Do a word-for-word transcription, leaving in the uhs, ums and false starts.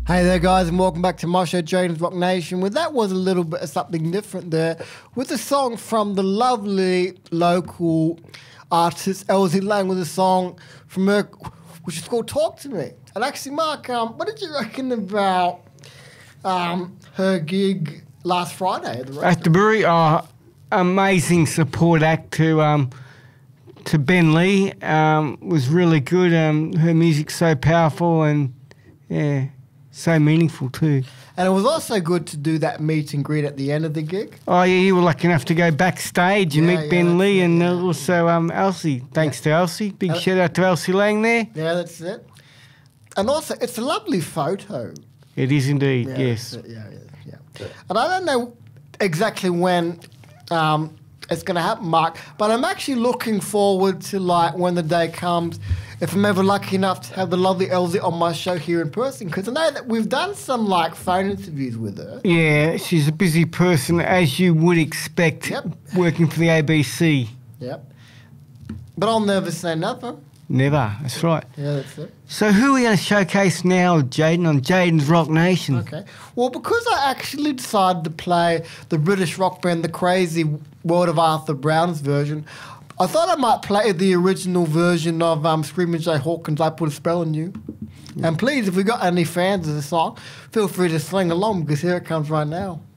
Hey there, guys, and welcome back to my show, Jayden's Rock Nation. Well, that was a little bit of something different there with a song from the lovely local artist Elsie Lang with a song from her, which is called Talk to Me. And actually, Mark, um, what did you reckon about um, her gig last Friday at the At the brewery? Oh, amazing support act to um, to Ben Lee. Um, was really good. Um, her music's so powerful and, yeah, so meaningful too. And it was also good to do that meet and greet at the end of the gig. Oh, yeah, you were lucky enough to go backstage and Yeah, meet yeah, Ben Lee it, and yeah. also um, Elsie. Thanks to Elsie. Big Uh, shout out to Elsie Lang there. Yeah, that's it. And also, it's a lovely photo. It is indeed, Yeah, yes. that's it, yeah, yeah, yeah. And I don't know exactly when um, it's going to happen, Mark, but I'm actually looking forward to, like, when the day comes, if I'm ever lucky enough to have the lovely Elsie on my show here in person, because I know that we've done some, like, phone interviews with her. Yeah, she's a busy person, as you would expect, Yep. working for the A B C. Yep. But I'll never say never. Never, that's right. Yeah, that's it. So who are we going to showcase now, Jayden, on Jayden's Rock Nation? Okay. Well, because I actually decided to play the British rock band The Crazy World of Arthur Brown's version, I thought I might play the original version of um, Screaming Jay Hawkins' I Put a Spell on You. And please, if we got any fans of the song, feel free to sing along because here it comes right now.